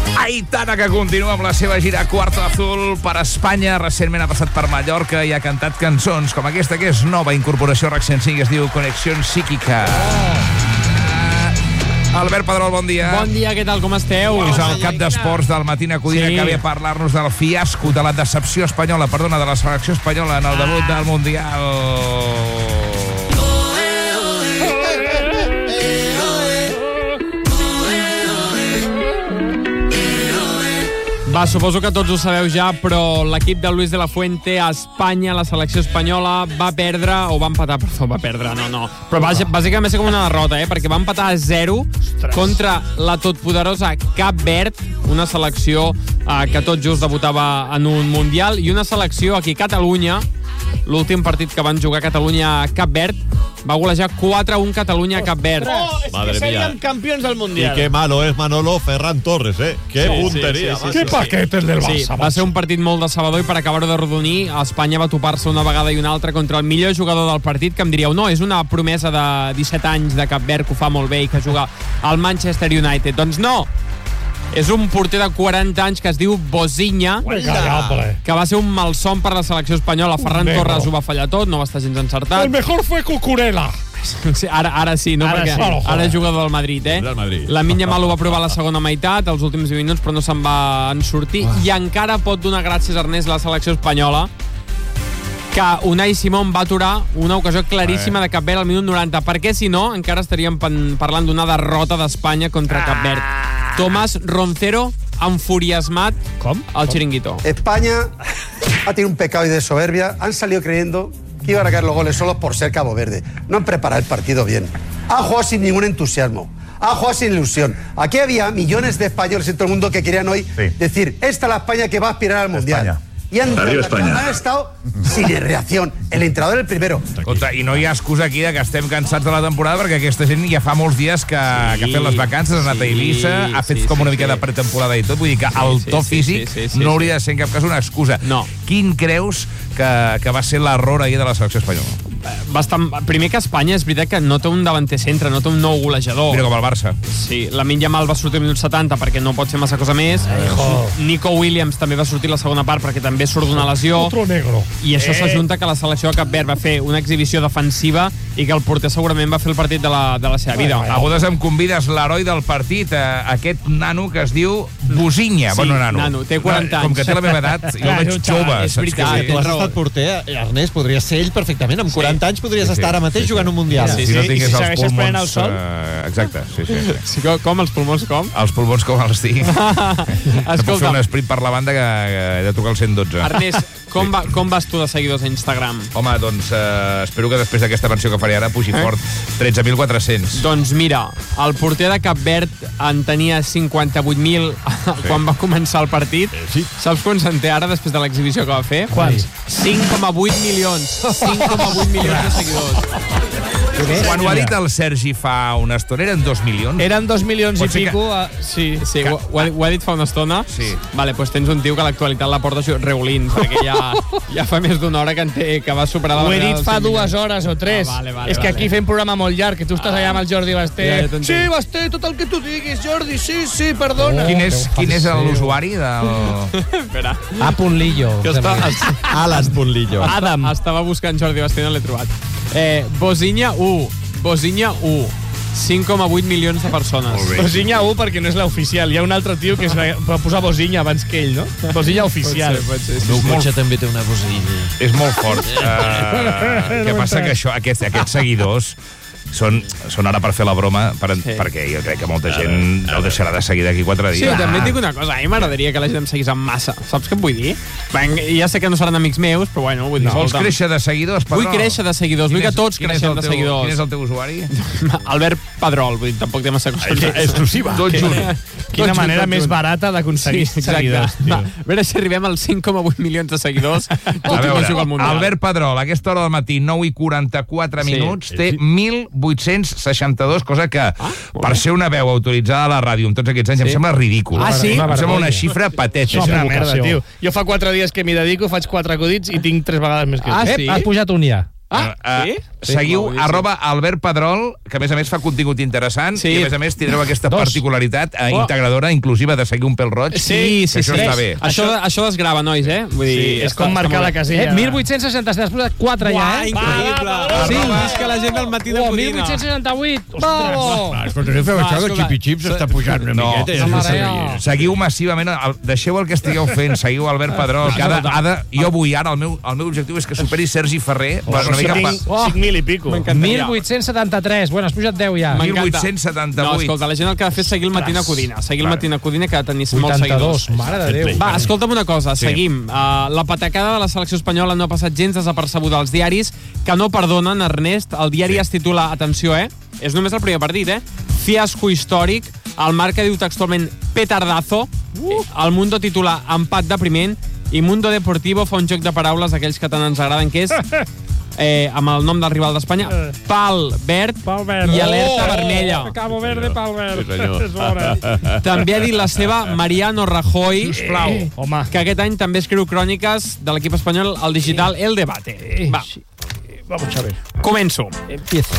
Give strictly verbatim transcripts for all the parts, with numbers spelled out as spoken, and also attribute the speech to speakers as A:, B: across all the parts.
A: Aitana, que continua amb la seva gira Cuarto Azul per Espanya. Recentment ha passat per Mallorca i ha cantat cançons com aquesta, que és nova incorporació a RAC cent cinc, es diu Conexión Psíquica. Albert Pedrol, bon dia.
B: Bon dia, què tal, com esteu?
A: És el cap d'esports del Matina Codina, sí, que ve a parlar-nos del fiasco, de la decepció espanyola, perdona, de la selecció espanyola en el debut del Mundial.
B: Va, suposo que tots ho sabeu ja, però l'equip de Luis de la Fuente a Espanya, la selecció espanyola, va perdre, o va empatar, perdó, va perdre, no, no. Però bàsicament va ser com una derrota, eh? Perquè va empatar a zero contra la totpoderosa Cap Verd, una selecció eh, que tot just debutava en un Mundial, i una selecció aquí a Catalunya, l'últim partit que van jugar a Catalunya a Cap Verd, va golejar quatre a un Catalunya a Cap Verd.
C: Oh, és Madre que seríem mía. Campions del Mundial.
D: Y qué malo es Manolo Ferran Torres, ¿eh? Qué sí, puntería.
C: Sí, sí, sí, sí, qué sí, paquetes del Barça.
B: Sí, va ser un partit molt decebedor i per acabar-ho de rodonir, Espanya va topar-se una vegada i una altra contra el millor jugador del partit, que em diríeu, no, és una promesa de disset anys de Cap Verd que ho fa molt bé i que juga al Manchester United. Doncs no! És un porter de quaranta anys que es diu Bozinha, que va ser un malson per la selecció espanyola. Ferran Torres ho va fallar tot, no va estar gens encertat.
C: El mejor fue Cucurella.
B: Sí, ara, ara sí, no? Ara perquè sí. Ara és jugador del Madrid, eh?
D: Madrid.
B: La Lamine Yamal ho va provar a la segona meitat, els últims vint minuts, però no se'n va en sortir. Ah. I encara pot donar gràcies, Ernest, a la selecció espanyola, que Unai Simón va aturar una ocasió claríssima de Cap Verd al minut noranta, perquè si no, encara estaríem parlant d'una derrota d'Espanya contra Cap Verd. Tomás Roncero, enfuriasmat al chiringuito.
E: España ha tenido un pecado y de soberbia. Han salido creyendo que iban a caer los goles solos por ser Cabo Verde. No han preparado el partido bien. Han jugado sin ningún entusiasmo. Han jugado sin ilusión. Aquí había millones de españoles en todo el mundo que querían hoy sí. decir, esta es la España que va a aspirar al Mundial. España. I han, han estat sin reacció. El entrenador el primero.
A: Escolta, i no hi ha excusa aquí de que estem cansats de la temporada, perquè aquesta gent ja fa molts dies que, sí, que ha fet les vacances, ha anat sí, a Eivissa, ha fet sí, com una sí, mica sí. de pretemporada i tot, vull dir que el sí, to sí, físic sí, sí, sí, no hauria de ser en cap cas una excusa.
B: No.
A: Quin creus que, que va ser l'error ahir de la selecció espanyola?
B: Bastant, primer que Espanya és veritat que no té un davanter centre, no té un nou golejador.
A: Mira com el Barça.
B: Sí, Lamine Yamal va sortir al minut setanta perquè no pot fer massa cosa més. Ay, Nico Williams també va sortir la segona part perquè també surt d'una lesió.
C: Otro negro.
B: I això eh. s'ajunta que la selecció de Cap Verd va fer una exhibició defensiva i que el porter segurament va fer el partit de la, de la seva vida.
A: A bodes em convides l'heroi del partit, eh, aquest nano que es diu Bozinha.
B: Sí,
A: bueno, nano.
B: nano, té quaranta anys.
A: Com que té la meva edat, jo el veig jove.
B: És veritat.
F: Tu has estat porter, Ernest, podria ser ell perfectament. Amb quaranta anys podries sí, sí, estar ara mateix sí, sí. jugant un Mundial.
A: Sí, sí, si no tingués
C: si
A: els pulmons...
C: El sol?
A: Uh, exacte, sí, sí. sí.
B: sí com, com? Els pulmons com?
A: Els pulmons com els tinc. No puc fer un sprint per la banda que, que he de trucar el cent dotze.
B: Ernest, com,
A: sí.
B: va, com vas tu de seguidors a Instagram?
A: Home, doncs uh, espero que després d'aquesta menció que faré ara pugi eh? fort. tretze mil quatre-cents.
B: Doncs mira, el porter de Cap Verd en tenia cinquanta-vuit mil sí. quan va començar el partit.
D: Sí.
B: Saps quants en té ara després de l'exhibició que va fer?
C: Quants?
B: cinc coma vuit milions. cinc coma vuit milions de seguidors.
A: Quan ho ha dit el Sergi fa una estona, eren dos milions?
C: Eren dos milions i pico. Que... Uh, sí,
B: sí que... ho, ho, ha, ho ha dit fa una estona?
A: Sí.
B: Vale, doncs tens un tio que a l'actualitat la porta reolint, perquè ja, ja fa més d'una hora que, en té, que va superar la
C: ho
B: barrera.
C: Ho he dit fa dues hores o tres.
B: Ah, vale, vale,
C: és que
B: vale.
C: aquí fem programa molt llarg, que tu estàs allà amb el Jordi Basté.
B: Ja, ja
C: sí, Basté, tot el que tu diguis, Jordi, sí, sí, perdona.
A: Oh, quin és, quin és l'usuari del...
B: Espera.
F: A Punlillo.
D: Alan Punlillo.
B: Adam. Estava buscant Jordi Basté, no l'he trobat. Eh, Bozinha u. Bozinha u. cinc coma vuit milions de persones.
C: Bozinha u perquè no és l'oficial. Hi ha un altre tio que es va posar Bozinha abans que ell, no? Bozinha oficial.
B: Pot ser, pot ser.
F: El meu cotxe també té una Bozinha.
A: És molt fort. Uh, què passa que això, aquests, aquests seguidors són, són ara per fer la broma, per, sí. perquè jo crec que molta gent no deixarà de seguir d'aquí quatre dies.
B: Sí, també et dic una cosa, a mi m'agradaria que la gent em seguís en massa. Saps què em vull dir? Ben, ja sé que no seran amics meus, però bueno, vull dir...
A: No, vols créixer de seguidors, Pedrol?
B: Vull créixer de seguidors, vull que tots creixem de seguidors.
A: Quin és el teu usuari?
B: Albert Pedrol, vull dir, tampoc té massa cosa.
D: Exclusiva.
A: Tot junt.
C: Quina manera més barata d'aconseguir sí, seguidors.
B: Va, a veure si arribem als cinc coma vuit milions de seguidors.
A: A veure, Albert Pedrol, a aquesta hora del matí, nou i quaranta-quatre minuts, té mil vuit-cents seixanta-dos, cosa que ah, per ser una veu autoritzada a la ràdio en tots aquests anys sí. em sembla ridícul.
B: Ah, sí?
A: Em sembla una xifra patètica.
C: És una merda, tio. Jo fa quatre dies que m'hi dedico, faig quatre acudits i tinc tres vegades més que
B: ah,
C: tu.
B: Sí?
F: Has pujat un ja.
B: Ah,
A: uh,
B: sí?
A: Seguiu
B: Sí,
A: arroba Albert Pedrol, que a més a més fa contingut interessant,
B: Sí.
A: i a més a més tindreu aquesta
C: Dos.
A: particularitat eh,
C: Oh.
A: integradora, inclusive de seguir un pèl roig.
B: Sí, sí,
A: que això
B: sí.
A: està bé.
B: Això, això desgrava, nois, eh? Vull dir,
C: Sí, és
B: està-
C: com marcar
B: està
C: la
B: molt bé.
C: casella.
G: Eh, mil vuit-cents seixanta-set, has posat quatre ja,
B: Uah,
G: eh?
B: increïble. Sí,
A: Arroba-
B: és que la gent del matí de
G: Oh,
B: Codina.
G: mil vuit-cents seixanta-vuit. Vamos!
F: Escolta, no feu
B: Va,
F: això, el
B: escolta,
F: xipi-xips està pujant una
A: No.
F: miqueta. Ja
G: No,
F: no sé
G: mareo.
F: veient.
A: Seguiu massivament, el, deixeu el que estigueu fent, seguiu Albert Pedrol, que ha de, ha de, jo vull ara, el meu, el meu objectiu és que superi Sergi Ferrer,
C: Oh,
A: una mica pa,
C: tinc cinc mil i pico.
B: M'encantaria.
G: mil vuit-cents setanta-tres. Bueno, has pujat deu ja.
B: M'encanta.
A: mil vuit-cents setanta-vuit.
B: No, escolta, la gent el que ha de fer és seguir el matí a Codina. Seguir el matí a Codina, que ha de tenir molts
G: vuitanta-dos,
B: seguidors.
G: mare de Déu.
B: Va, escolta'm una cosa,
A: Sí.
B: seguim. Uh, la patacada de la selecció espanyola no ha passat gens desapercebuda als diaris, que no perdonen, Ernest. El diari sí. es titula, atenció, eh? És només el primer partit, eh? Fiasco històric. El Marca diu textualment petardazo. Uh. El Mundo titula empat depriment. I Mundo Deportivo fa un joc de paraules d'aquells que tant ens agraden, que és... Eh, amb el nom del rival d'Espanya, pal verd,
G: Pal verd.
B: i alerta
G: Oh!
B: vermella.
G: Cabo Verde, pal verd.
F: Sí, senyor.
G: És l'hora.
B: També ha dit la seva Mariano Rajoy,
C: Sisplau, home.
B: que aquest any també escriu cròniques de l'equip espanyol al digital El Debate. Va,
C: Vamos a ver.
B: començo.
G: Empieza.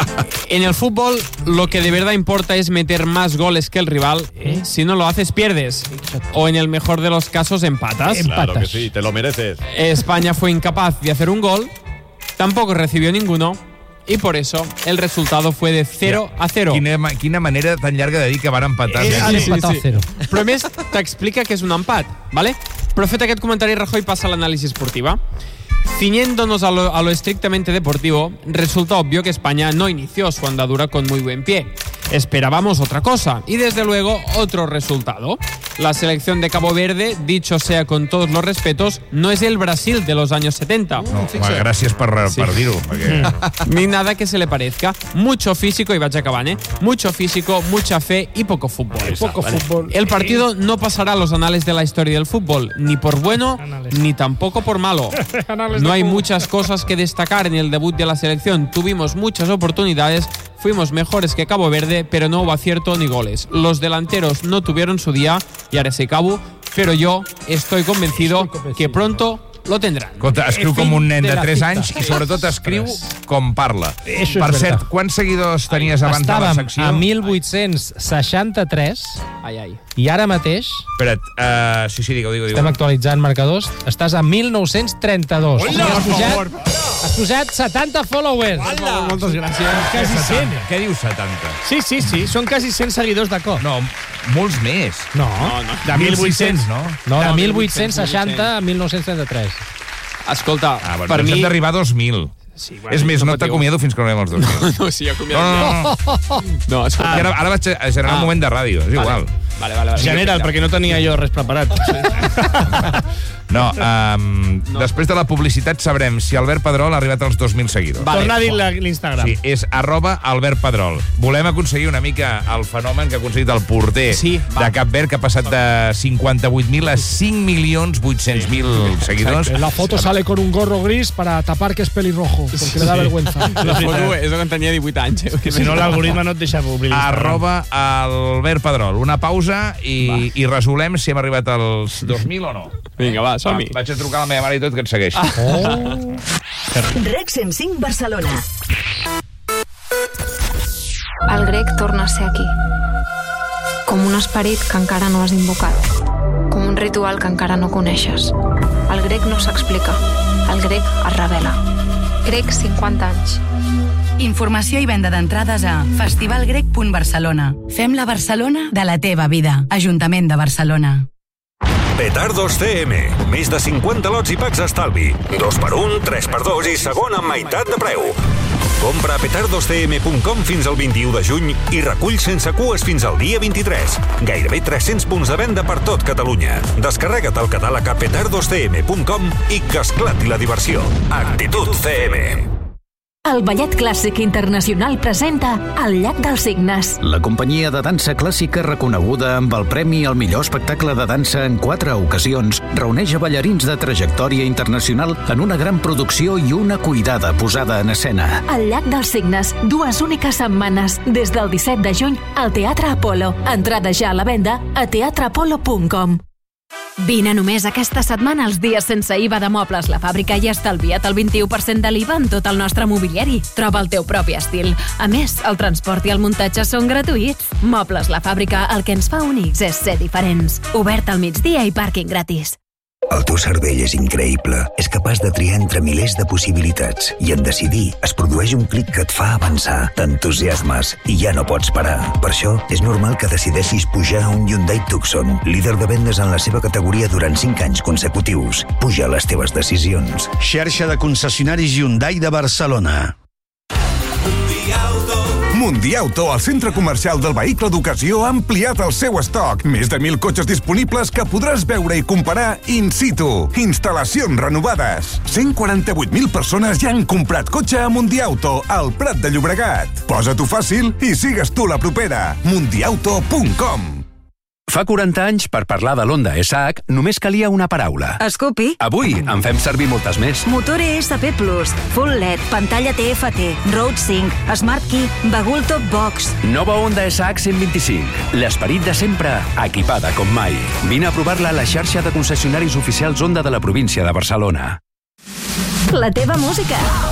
B: En el fútbol, lo que de verdad importa es meter más goles que el rival. Si no lo haces, pierdes. O en el mejor de los casos, empatas.
D: Claro que
G: Empatas.
D: sí, te lo mereces.
B: España fue incapaz de hacer un gol, tampoco recibió ninguno, y por eso el resultado fue de cero a cero.
A: Quina, ma- quina manera tan llarga de dir que van empatar.
B: Eh,
G: Han empatat cero.
B: Però a més, t'explica que és un empat, ¿vale? Però fet aquest comentari, Rajoy passa a l'anàlisi esportiva. Ciñéndonos a lo, a lo estrictamente deportivo, resulta obvio que España no inició su andadura con muy buen pie. Esperábamos otra cosa y desde luego otro resultado. La selección de Cabo Verde, dicho sea con todos los respetos, no es el Brasil de los años setenta.
A: No, home, gràcies per, per dir-ho. Perquè...
B: Ni nada que se le parezca. Mucho físico, y vaya acabant, ¿eh? Mucho físico, mucha fe y poco fútbol.
G: Poco fútbol.
B: El partido no pasará a los anales de la historia del fútbol, ni por bueno,
G: Anales.
B: ni tampoco por malo.
G: Anales
B: No
G: de
B: hay
G: fútbol.
B: muchas cosas que destacar en el debut de la selección. Tuvimos muchas oportunidades, fuimos mejores que Cabo Verde, pero no hubo acierto ni goles. Los delanteros no tuvieron su día, y ahora se acabó, pero yo estoy convencido,
G: Estoy convencido.
B: que pronto lo tendrán.
A: Escolta, escriu com un nen de
G: de la
A: tres
G: cita.
A: anys i sobretot escriu com parla.
G: Eso
A: Per
G: es
A: cert,
G: verdad.
A: quants seguidors tenies abans de la
G: Estàvem
A: secció?
G: a mil vuit-cents seixanta-tres
B: Ai, ai.
G: i ara mateix
A: Espera't, uh, sí, sí, digue-ho, digue-ho.
G: estem actualitzant marcadors. Estàs a mil nou-cents trenta-dos. O sigui, has pujat, has pujat setanta followers.
C: Moltes gràcies. Quasi cent.
A: Què dius setanta?
C: Sí, sí, sí. Són quasi cent seguidors de cop.
A: No, molts més.
G: No,
C: De
A: mil
C: mil vuit-cents.
A: vuit-cents, no?
G: no, de
B: No,
G: mil vuit-cents seixanta a mil nou-cents trenta-tres.
B: Escolta,
A: Ah, bueno,
B: per
A: doncs
B: mi...
A: hem d'arribar a dos mil.
B: Sí,
A: És més, no
B: patiu.
A: t'acomiado fins que no anem als dos mil.
B: No, sí,
A: No,
B: acomiadem.
A: no, no.
B: No, escolta.
A: Ah, ara, ara vaig a generar un
B: Ah.
A: moment de ràdio, és igual.
B: Vale, vale, vale.
C: General, perquè no tenia jo res preparat.
A: No, um, no, després de la publicitat sabrem si Albert Pedrol ha arribat als dos mil seguidors.
B: Vale.
C: Torna a dir la- l'Instagram.
A: Sí, és arroba Albert Pedrol. Volem aconseguir una mica el fenomen que ha aconseguit el porter
B: Sí, va.
A: de Cap Verd, que ha passat de cinquanta-vuit mil a cinc milions vuit-cents mil seguidors.
G: La foto sale con un gorro gris para tapar que es pelirrojo, porque le da vergüenza.
B: La foto és quan tenia divuit anys. Eh?
C: Que si no, l'algoritme no et deixa obrir l'Instagram.
A: Arroba Albert Pedrol. Una pausa i, i resolem si hem arribat als dos mil o no.
B: Vinga, va, som-hi.
A: Va, vaig a trucar a la meva mare i tot, que et segueix.
H: Rec cent cinc Barcelona.
I: El grec torna a ser aquí. Com un esperit que encara no has invocat. Com un ritual que encara no coneixes. El grec no s'explica. El grec es revela. Grec, cinquanta anys.
H: Informació i venda d'entrades a festivalgrec punt barcelona. Fem la Barcelona de la teva vida. Ajuntament de Barcelona.
J: Petardos C M. Més de cinquanta lots i packs d'estalvi. Dos per un, tres per dos i segon amb meitat de preu. Compra a petardos c m punt com fins al vint-i-u de juny i recull sense cues fins al dia vint-i-tres. Gairebé tres-cents punts de venda per tot Catalunya. Descarrega't el catàleg a petardos c m punt com i que esclati la diversió. Actitud C M.
H: El Ballet Clàssic Internacional presenta El llac dels Cignes.
K: La companyia de dansa clàssica reconeguda amb el Premi al millor espectacle de dansa en quatre ocasions reuneix a ballarins de trajectòria internacional en una gran producció i una cuidada posada en escena.
H: El llac dels Cignes, dues úniques setmanes, des del disset de juny al Teatre Apolo. Entrada ja a la venda a teatre apolo punt com.
L: Vine només aquesta setmana als dies sense I V A de Mobles La Fàbrica i estalvia't el vint-i-u per cent de l'I V A en tot el nostre mobiliari. Troba el teu propi estil. A més, el transport i el muntatge són gratuïts. Mobles La Fàbrica, el que ens fa únics és ser diferents. Obert al migdia i pàrquing gratis.
M: El teu cervell és increïble. És capaç de triar entre milers de possibilitats. I en decidir es produeix un clic que et fa avançar. T'entusiasmes i ja no pots parar. Per això, és normal que decideixis pujar a un Hyundai Tucson, líder de vendes en la seva categoria durant cinc anys consecutius. Puja les teves decisions.
N: Xarxa de concessionaris Hyundai de Barcelona.
O: Mundiauto, el centre comercial del vehicle d'ocasió, ha ampliat el seu estoc. Més de mil cotxes disponibles que podràs veure i comparar in situ. Instal·lacions renovades. cent quaranta-vuit mil persones ja han comprat cotxe a Mundiauto, al Prat de Llobregat. Posa-t'ho fàcil i sigues tu la propera. mundiauto punt com.
P: Fa quaranta anys, per parlar de l'Honda S H, només calia una paraula.
Q: Scoopy.
P: Avui en fem servir moltes més.
Q: Motor E S P Plus, Full L E D, pantalla T F T, Road Sync, Smart Key, Bagul Top Box.
P: Nova Honda S H cent vint-i-cinc. L'esperit de sempre, equipada com mai. Vine a provar-la a la xarxa de concessionaris oficials Honda de la província de Barcelona.
L: La teva música.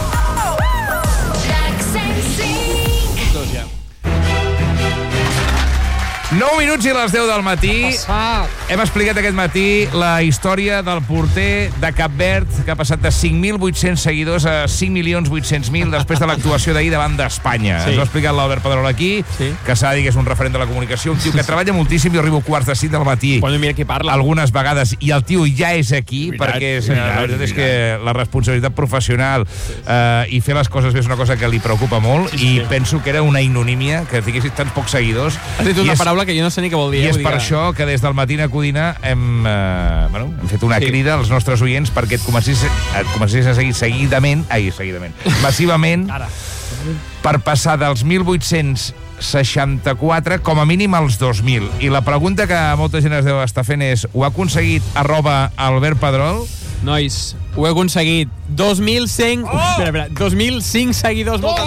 A: nou minuts i les deu del matí. Hem explicat aquest matí la història del porter de Cap Verd, que ha passat de cinc mil vuit-cents seguidors a cinc milions vuit-cents mil després de l'actuació d'ahir davant d'Espanya. Sí. Ens ho ha explicat l'Albert Pedrol aquí, sí. que s'ha de dir que és un referent de la comunicació, un tio que treballa moltíssim. Jo arribo quarts de cinc del matí.
B: Bueno, mira qui parla.
A: Algunes vegades, i el tio ja és aquí, veritat, perquè és, veritat, la veritat és que la responsabilitat professional eh, i fer les coses bé és una cosa que li preocupa molt, sí, sí. i penso que era una ignomínia que tinguessis tants pocs seguidors.
B: Has dit una paraula que jo no sé ni què vol dir.
A: I és
B: eh?
A: per això que des del Matina Codina hem, eh, bueno, hem fet una sí. crida als nostres oients perquè et comencis, et comencis a seguir seguidament, ai, seguidament, massivament, Ara. per passar dels mil vuit-cents seixanta-quatre com a mínim als dos mil. I la pregunta que molta gent es deu estar fent és: ho ha aconseguit arroba Albert Pedrol?
B: Nois, ho he aconseguit. dos mil cent... Oh! Espera, espera, dos mil cinc seguidors. Oh!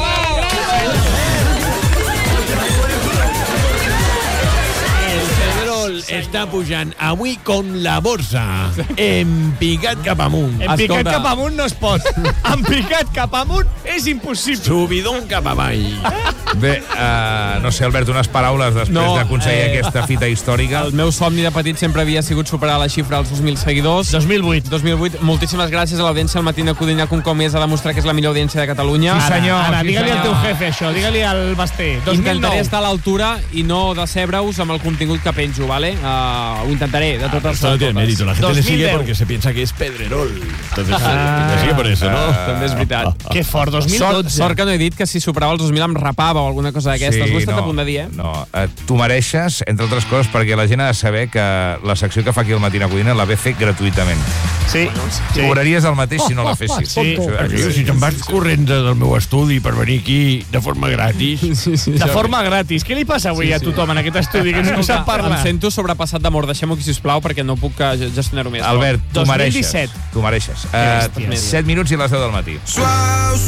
R: Està pujant avui com la borsa, en picat cap amunt.
C: En picat cap amunt no es pot. En picat cap amunt és impossible.
R: Subidon cap avall.
A: Bé, uh, no sé, Albert, unes paraules després no, d'aconseguir eh, aquesta fita històrica.
B: El meu somni de petit sempre havia sigut superar la xifra dels dos mil seguidors.
C: dos mil vuit.
B: dos mil vuit. Moltíssimes gràcies a l'audiència al Matina Codina punt com és a demostrar que és la millor audiència de Catalunya.
C: Sí, senyor. Ara, ara
B: sí,
C: digue-li al teu jefe això, digue-li al Basté. dos mil nou.
B: Intentaré estar a l'altura i no decebre-us amb el contingut que penjo, ¿vale? Uh, ho intentaré, de totes
R: ah,
B: les
R: no tiene mérito, la gente
B: dos mil
R: le sigue
B: deu.
R: porque se piensa que es Pedrerol. Entonces, ah, le sigue por eso, ¿no?
B: Ah, també és veritat.
C: Que fort, dos mil dotze.
B: Sort, sort que no he dit que si superava els dos mil em rapava o alguna cosa d'aquestes.
A: Sí,
B: Ho he estat
A: no,
B: a punt de dir, eh?
A: No, eh, tu mereixes, entre altres coses, perquè la gent ha de saber que la secció que fa aquí al Matina Codina la ve fer gratuïtament.
C: Sí.
A: sí. Cobraries el mateix si no la fessis.
R: Sí. sí. Si te'n vas corrent del meu estudi per venir aquí de forma gratis...
C: Sí, sí, de forma gratis. Què li passa avui sí, sí. a tothom en aquest estudi que no sap parlar?
B: Em sento sobrepassat d'amor. Deixem-ho aquí, sisplau, perquè no puc gestionar-ho més.
A: Albert, tu
C: dos mil
A: mereixes.
C: disset.
A: Tu mereixes. Uh, set minuts i les deu del matí.
S: Suau,